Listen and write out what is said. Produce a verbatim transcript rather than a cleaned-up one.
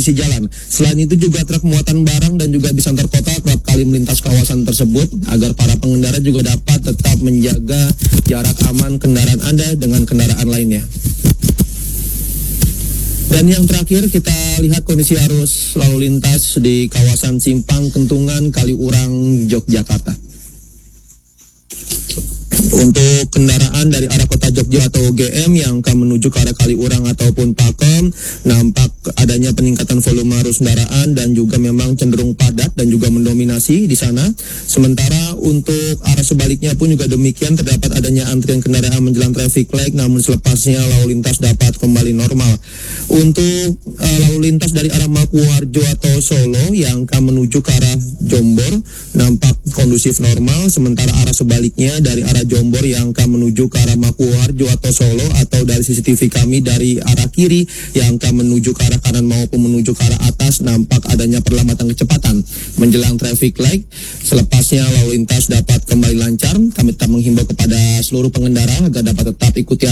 sisi jalan. Selain itu juga truk muatan barang dan juga bis antar kota kerap kali melintas kawasan tersebut agar para pengendara juga dapat tetap menjaga jarak aman kendaraan Anda dengan kendaraan lainnya. Dan yang terakhir kita lihat kondisi arus lalu lintas di kawasan Simpang Kentungan Kaliurang Yogyakarta. Untuk kendaraan dari arah kota Jogja atau G M yang akan menuju ke arah Kaliurang ataupun Pakem, nampak adanya peningkatan volume arus kendaraan dan juga memang cenderung padat dan juga mendominasi di sana. Sementara untuk arah sebaliknya pun juga demikian, terdapat adanya antrian kendaraan menjelang traffic light, namun selepasnya lalu lintas dapat kembali normal. Untuk uh, lalu lintas dari arah Makuharjo atau Solo yang akan menuju ke arah Jombor nampak kondusif normal, sementara arah sebaliknya dari arah Jombor yang akan menuju ke arah Makuharjo atau Solo atau dari C C T V kami dari arah kiri yang akan menuju ke arah kanan maupun menuju ke arah atas nampak adanya perlambatan kecepatan menjelang traffic light. Selepasnya lalu lintas dapat kembali lancar. Kami tetap menghimbau kepada seluruh pengendara agar dapat tetap ikuti